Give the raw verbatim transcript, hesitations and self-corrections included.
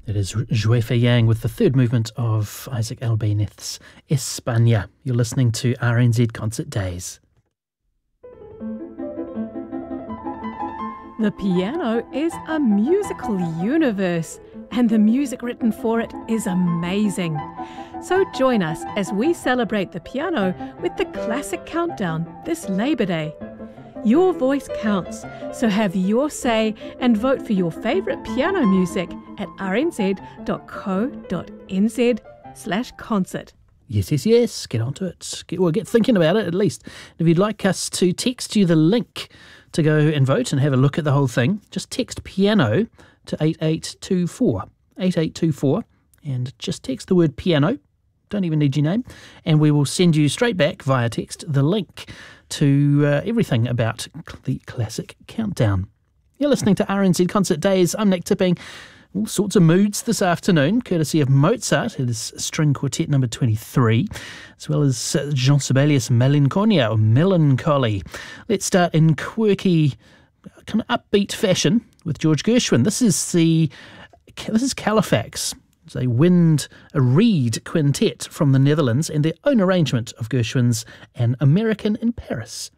It is Joué Fei Yang with the third movement of Isaac Albéniz's España. You're listening to R N Z Concert Days. The piano is a musical universe, and the music written for it is amazing. So join us as we celebrate the piano with the Classic Countdown this Labour Day. Your voice counts, so have your say and vote for your favourite piano music at rnz.co.nz slash concert. Yes, yes, yes. Get onto it. Get, well, get thinking about it at least. If you'd like us to text you the link to go and vote and have a look at the whole thing, just text piano to eight eight two four. eight eight two four. And just text the word piano. Don't even need your name. And we will send you straight back via text the link to uh, everything about the Classic Countdown. You're listening to R N Z Concert Days. I'm Nick Tipping. All sorts of moods this afternoon, courtesy of Mozart. It is String Quartet number twenty-three, as well as uh, Jean Sibelius' Melancholia, or Melancholy. Let's start in quirky, kind of upbeat fashion with George Gershwin. This is the this is Califax. It's a wind, a reed quintet from the Netherlands and their own arrangement of Gershwin's An American in Paris.